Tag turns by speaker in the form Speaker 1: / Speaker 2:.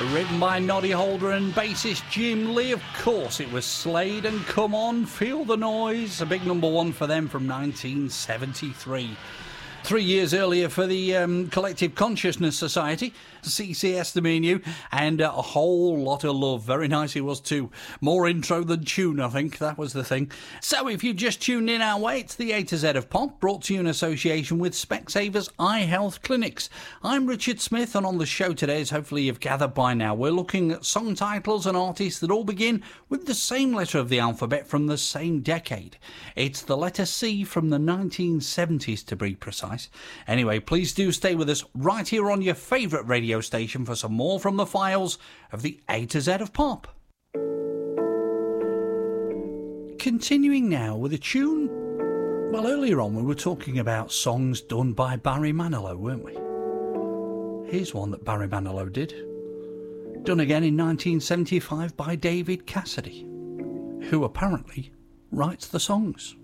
Speaker 1: Written by Noddy Holder and bassist Jim Lee. Of course, it was Slade and Come On, Feel the Noise, a big number one for them from 1973. 3 years earlier for the Collective Consciousness Society, CCS, the me and you, and a whole lot of love. Very nice it was too. More intro than tune, I think. That was the thing. So if you just tuned in our way, it's the A to Z of Pop, brought to you in association with Specsavers Eye Health Clinics. I'm Richard Smith, and on the show today, as hopefully you've gathered by now, we're looking at song titles and artists that all begin with the same letter of the alphabet from the same decade. It's the letter C from the 1970s, to be precise. Anyway, please do stay with us right here on your favourite radio station for some more from the files of the A to Z of Pop. Continuing now with a tune. Well, earlier on we were talking about songs done by Barry Manilow, weren't we? Here's one that Barry Manilow did. Done again in 1975 by David Cassidy, who apparently writes the songs.